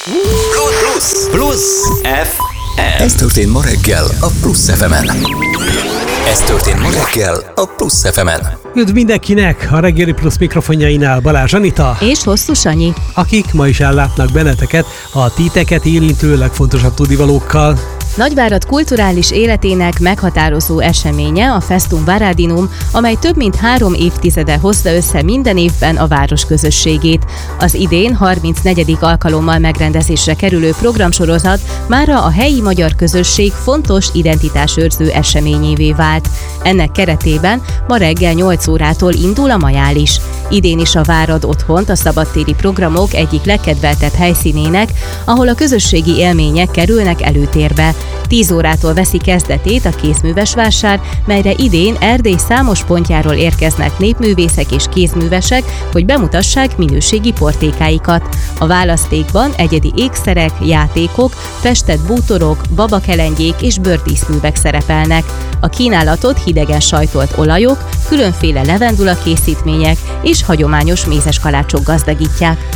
Plusz FM. Ez történt ma reggel a Plusz FM-en. Ez történt ma reggel a Plusz FM-en. Üdv mindenkinek! A reggeli Plusz mikrofonjainál Balázs Anita és Hosszú Sanyi, akik ma is ellátnak benneteket a titeket érintő legfontosabb tudivalókkal. Nagyvárad kulturális életének meghatározó eseménye a Festum Varadinum, amely több mint 3 évtizede hozza össze minden évben a város közösségét. Az idén 34. alkalommal megrendezésre kerülő programsorozat mára a helyi magyar közösség fontos identitásőrző eseményévé vált. Ennek keretében ma reggel 8 órától indul a majális. Idén is a Várad otthont a szabadtéri programok egyik legkedveltebb helyszínének, ahol a közösségi élmények kerülnek előtérbe. 10 órától veszi kezdetét a kézművesvásár, melyre idén Erdély számos pontjáról érkeznek népművészek és kézművesek, hogy bemutassák minőségi portékáikat. A választékban egyedi ékszerek, játékok, festett bútorok, babakelengyék és bőrdíszművek szerepelnek. A kínálatot hidegen sajtolt olajok, különféle levendula készítmények és hagyományos mézes kalácsok gazdagítják.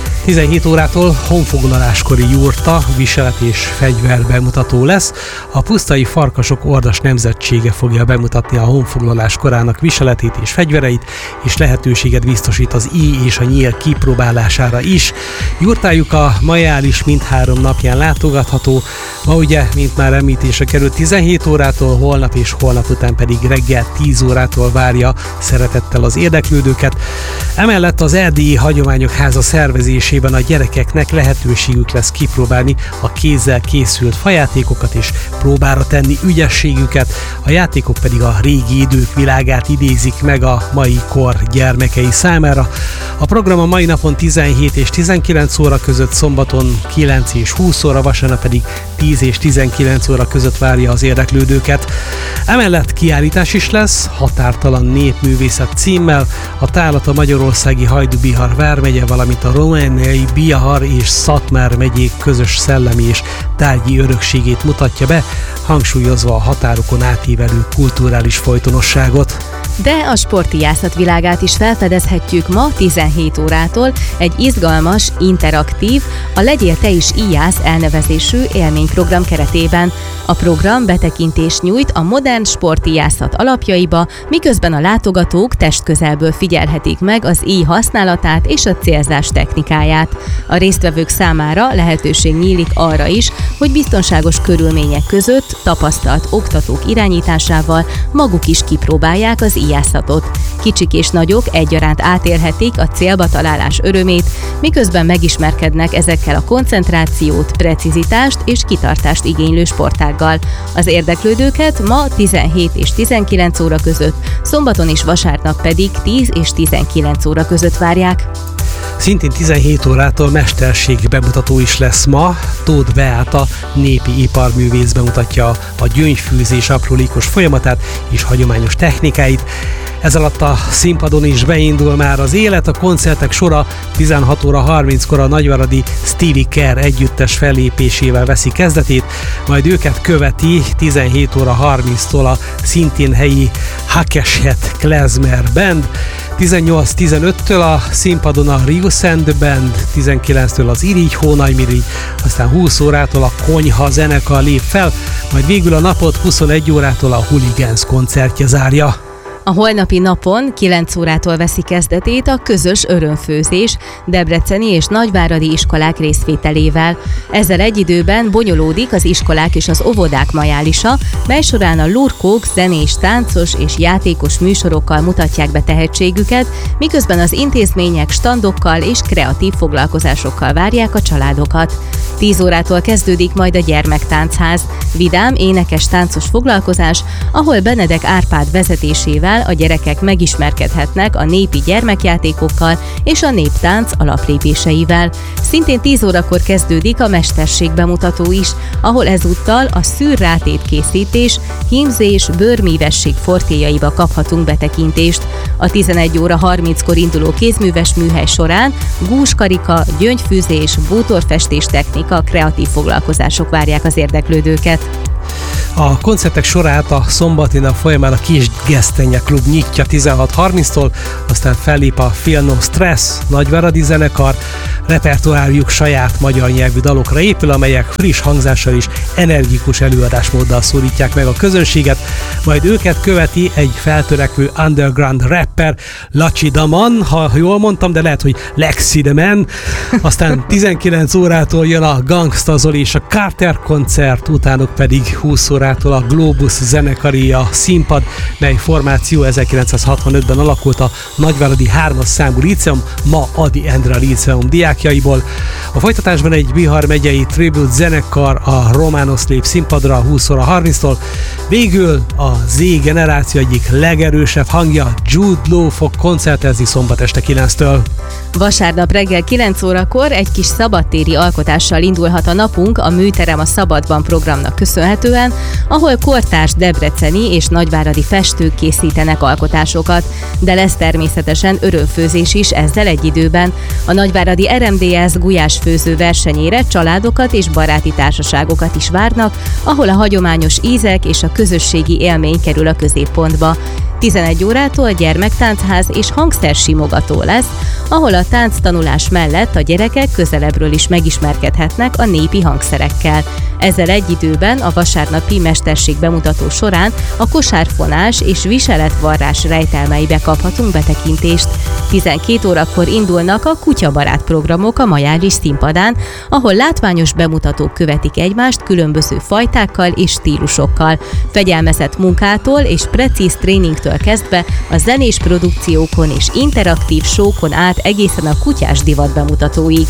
17 órától honfoglaláskori jurta, viselet és fegyver bemutató lesz. A pusztai farkasok ordas nemzetsége fogja bemutatni a honfoglalás korának viseletét és fegyvereit, és lehetőséget biztosít az íj és a nyíl kipróbálására is. Jurtájuk a majális mindhárom napján látogatható. Ma ugye, mint már említésre került, 17 órától, holnap és holnap után pedig reggel 10 órától várja szeretettel az érdeklődőket. Emellett az Erdélyi Hagyományok Háza szervezésében a gyerekeknek lehetőségük lesz kipróbálni a kézzel készült fajátékokat és próbára tenni ügyességüket, a játékok pedig a régi idők világát idézik meg a mai kor gyermekei számára. A program a mai napon 17 és 19 óra között, szombaton 9 és 20 óra, vasárnap pedig 10 és 19 óra között várja az érdeklődőket. Emellett kiállítás is lesz, Határtalan népművészet címmel. A tárlat a magyarországi Hajdú-Bihar vármegye, valamint a romániai Bihar és Szatmár megyék közös szellemi és tárgyi örökségét mutatja be, hangsúlyozva a határokon átívelő kulturális folytonosságot. De a sportijászat világát is felfedezhetjük ma 17 órától egy izgalmas, interaktív, a Legyél te is íjász elnevezésű élményprogram keretében. A program betekintést nyújt a modern sportijászat alapjaiba, miközben a látogatók testközelből figyelhetik meg az íj használatát és a célzás technikáját. A résztvevők számára lehetőség nyílik arra is, hogy biztonságos körülmények között tapasztalt oktatók irányításával maguk is kipróbálják az íjászatot. Kicsik és nagyok egyaránt átélhetik a célba találás örömét, miközben megismerkednek ezekkel a koncentrációt, precizitást és kitartást igénylő sportággal. Az érdeklődőket ma 17 és 19 óra között, szombaton és vasárnap pedig 10 és 19 óra között várják. Szintén 17 órától mesterség bemutató is lesz ma. Tóth Beáta népi iparművész bemutatja a gyöngyfűzés aprólékos folyamatát és hagyományos technikáit. Ez alatt a színpadon is beindul már az élet, a koncertek sora 16 óra 30-kor a nagyváradi Stevie Care együttes fellépésével veszi kezdetét, majd őket követi 17 óra 30-tól a szintén helyi Hakeshet Klezmer Band, 18-15-től a színpadon a Rius and Band, 19-től az Irigy Hónajmirigy, aztán 20 órától a Konyha zenekar lép fel, majd végül a napot 21 órától a Hooligans koncertje zárja. A holnapi napon 9 órától veszi kezdetét a közös örömfőzés debreceni és nagyváradi iskolák részvételével. Ezzel egy időben bonyolódik az iskolák és az óvodák majálisa, mely során a lurkók zenés, táncos és játékos műsorokkal mutatják be tehetségüket, miközben az intézmények standokkal és kreatív foglalkozásokkal várják a családokat. 10 órától kezdődik majd a gyermektánchaz, vidám, énekes táncos foglalkozás, ahol Benedek Árpád vezetésével a gyerekek megismerkedhetnek a népi gyermekjátékokkal és a néptánc alaplépéseivel. Szintén 10 órakor kezdődik a mesterség bemutató is, ahol ezúttal a szűrrátét készítés, hímzés, bőrmívesség fortéjaiba kaphatunk betekintést. A 11 óra 30-kor induló kézműves műhely során gúzskarika, gyöngyfűzés, bútorfestés technika, kreatív foglalkozások várják az érdeklődőket. A koncertek sorát a szombati nap folyamán a Kisgesztenye Klub nyitja 16:30-tól, aztán fellép a Feel No Stress nagyváradi zenekar, Repertoárjuk saját magyar nyelvű dalokra épül, amelyek friss hangzással és energikus előadásmóddal szólítják meg a közönséget, majd őket követi egy feltörekvő underground rapper, Laci Daman, ha jól mondtam, de lehet, hogy Lexi the Man. Aztán 19 órától jön a Gangsta Zoli és a Carter koncert, utánuk pedig 20 órától a Globus zenekari a színpad, mely formáció 1965-ben alakult a Nagyváradi 3-as számú líceum, ma Ady Endre líceum diákjaiból. A folytatásban egy Bihar megyei tribute zenekar a Romános lép színpadra 20 óra 30-tól. Végül a Z generáció egyik legerősebb hangja, Jude Law fog koncertezni szombat este 9-től. Vasárnap reggel 9 órakor egy kis szabadtéri alkotással indulhat a napunk a Műterem a Szabadban programnak köszönhetően, ahol kortárs debreceni és nagyváradi festők készítenek alkotásokat, de lesz természetesen örömfőzés is ezzel egy időben. A nagyváradi RMDS gulyásfőző versenyére családokat és baráti társaságokat is várnak, ahol a hagyományos ízek és a közösségi élmény kerül a középpontba. 11 órától gyermektánchaz és hangszersimogató lesz, ahol a tánctanulás mellett a gyerekek közelebbről is megismerkedhetnek a népi hangszerekkel. Ezzel egy időben a vasárnapi mesterség bemutató során a kosárfonás és viseletvarrás rejtelmeibe kaphatunk betekintést. 12 órakor indulnak a kutyabarát programok a Majális színpadán, ahol látványos bemutatók követik egymást különböző fajtákkal és stílusokkal. Fegyelmezett munkától és precíz tréningtől kezdve a zenés produkciókon és interaktív show-kon át egészen a kutyás divat bemutatóig.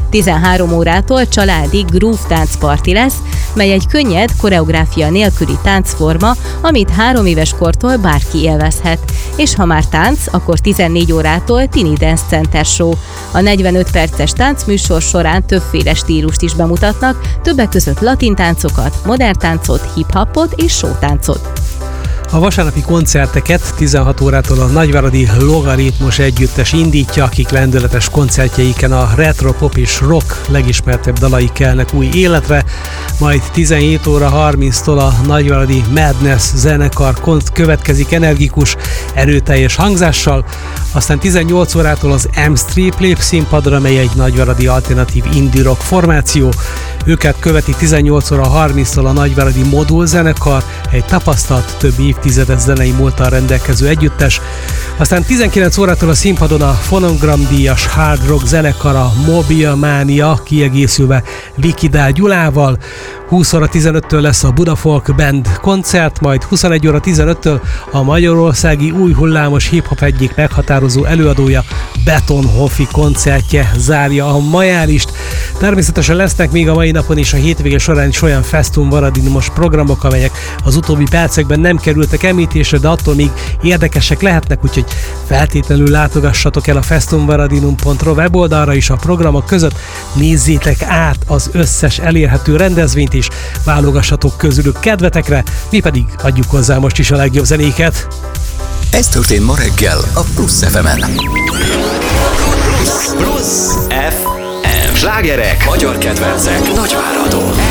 13 órától családi groove táncparti lesz, mely egy könnyed, koreográfia nélküli táncforma, amit 3 éves kortól bárki élvezhet. És ha már tánc, akkor 14 órától Tini Dance Center Show. A 45 perces táncműsor során többféle stílust is bemutatnak, többek között latin táncokat, modern táncot, hip-hopot és showtáncot. A vasárnapi koncerteket 16 órától a nagyváradi Logaritmus együttes indítja, akik lendületes koncertjeiken a retro pop és rock legismertebb dalai kelnek új életre, majd 17 óra 30-tól a nagyváradi Madness zenekar következik energikus, erőteljes hangzással, aztán 18 órától az M Street lép színpadra, mely egy nagyváradi alternatív indie rock formáció. Őket követi 18 óra 30-tól a nagyváradi Modul zenekar, egy tapasztalt, több évtizedes zenei múlttal rendelkező együttes. Aztán 19 órától a színpadon a Fonogram díjas hard rock zenekar, a Mobilmania, kiegészülve Vikidál Gyulával. 20 óra 15-től lesz a Buda Folk Band koncert, majd 21 óra 15-től a magyarországi új hullámos hip-hop egyik meghatározó előadója, Betonhoffi koncertje zárja a Majálist. Természetesen lesznek még a mai napon és a hétvége során is olyan Festum Varadinumos programok, amelyek az utóbbi percekben nem kerültek említésre, de attól még érdekesek lehetnek, úgyhogy feltétlenül látogassatok el a festumvaradinum.ru weboldalra is a programok között, nézzétek át az összes elérhető rendezvényt és válogassatok közülük kedvetekre, mi pedig adjuk hozzá most is a legjobb zenéket. Ez történt ma reggel a Plusz FM-en. Plusz FM. Slágerek, magyar kedvencek, Nagyváradon.